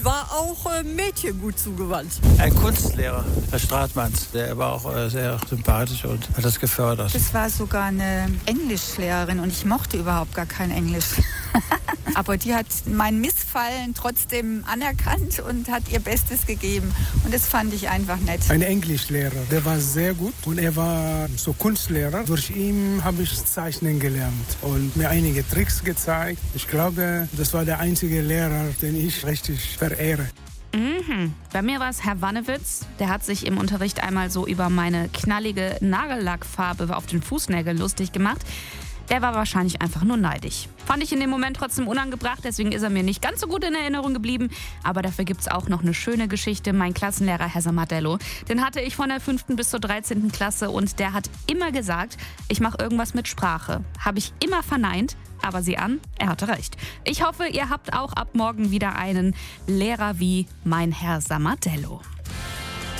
und war auch Mädchen gut zugewandt. Ein Kunstlehrer, Herr Stratmanns, der war auch sehr sympathisch und hat das gefördert. Das war sogar eine Englischlehrerin und ich mochte überhaupt gar kein Englisch. Aber die hat mein Missfallen trotzdem anerkannt und hat ihr Bestes gegeben. Und das fand ich einfach nett. Ein Englischlehrer, der war sehr gut und er war so Kunstlehrer. Durch ihn habe ich Zeichnen gelernt und mir einige Tricks gezeigt. Ich glaube, das war der einzige Lehrer, den ich richtig verehre. Bei mir war es Herr Wannewitz. Der hat sich im Unterricht einmal so über meine knallige Nagellackfarbe auf den Fußnägeln lustig gemacht. Der war wahrscheinlich einfach nur neidisch. Fand ich in dem Moment trotzdem unangebracht, deswegen ist er mir nicht ganz so gut in Erinnerung geblieben. Aber dafür gibt's auch noch eine schöne Geschichte. Mein Klassenlehrer, Herr Samadello, den hatte ich von der 5. bis zur 13. Klasse und der hat immer gesagt, ich mache irgendwas mit Sprache. Habe ich immer verneint, aber sieh an, er hatte recht. Ich hoffe, ihr habt auch ab morgen wieder einen Lehrer wie mein Herr Samadello.